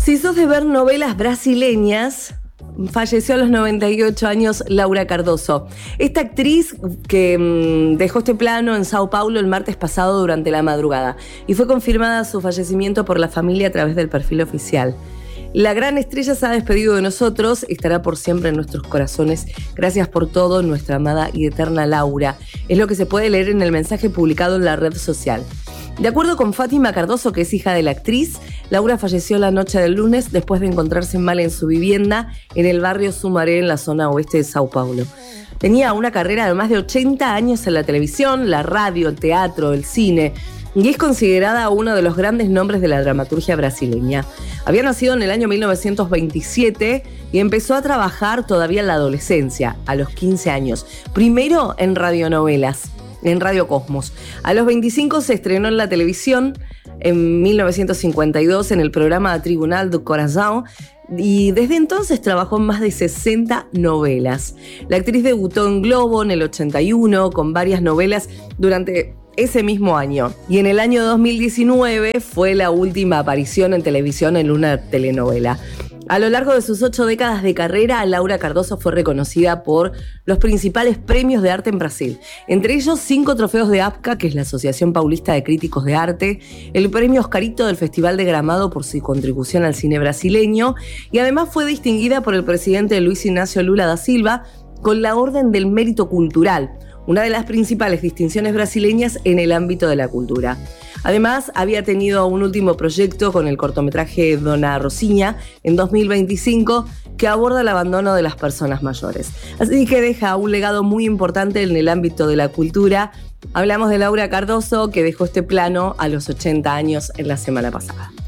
Si sos de ver novelas brasileñas, falleció a los 98 años Laura Cardoso. Esta actriz que dejó este plano en Sao Paulo el martes pasado durante la madrugada y fue confirmada su fallecimiento por la familia a través del perfil oficial. La gran estrella se ha despedido de nosotros, estará por siempre en nuestros corazones. Gracias por todo, nuestra amada y eterna Laura. Es lo que se puede leer en el mensaje publicado en la red social. De acuerdo con Fátima Cardoso, que es hija de la actriz, Laura falleció la noche del lunes después de encontrarse mal en su vivienda en el barrio Sumaré, en la zona oeste de Sao Paulo. Tenía una carrera de más de 80 años en la televisión, la radio, el teatro, el cine, y es considerada uno de los grandes nombres de la dramaturgia brasileña. Había nacido en el año 1927 y empezó a trabajar todavía en la adolescencia, a los 15 años. Primero en radionovelas, en Radio Cosmos. A los 25 se estrenó en la televisión, en 1952, en el programa Tribunal do Coração, y desde entonces trabajó en más de 60 novelas. La actriz debutó en Globo en el 81 con varias novelas durante ese mismo año. Y en el año 2019 fue la última aparición en televisión en una telenovela. A lo largo de sus 8 décadas de carrera, Laura Cardoso fue reconocida por los principales premios de arte en Brasil. Entre ellos, 5 trofeos de APCA, que es la Asociación Paulista de Críticos de Arte, el premio Oscarito del Festival de Gramado por su contribución al cine brasileño, y además fue distinguida por el presidente Luis Ignacio Lula da Silva con la Orden del Mérito Cultural, una de las principales distinciones brasileñas en el ámbito de la cultura. Además, había tenido un último proyecto con el cortometraje Dona Rosinha en 2025 que aborda el abandono de las personas mayores. Así que deja un legado muy importante en el ámbito de la cultura. Hablamos de Laura Cardoso, que dejó este plano a los 80 años en la semana pasada.